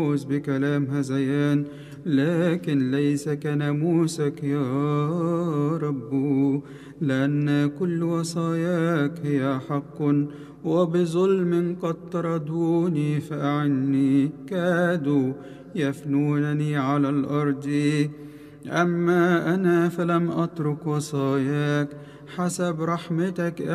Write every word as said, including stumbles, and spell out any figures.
بكلام هذيان، لكن ليس كناموسك يا رب، لأن كل وصاياك هي حق، وبظلم قد طردوني فأعني، كادوا يفنونني على الأرض. أما أنا فلم أترك وصاياك، حسب رحمتك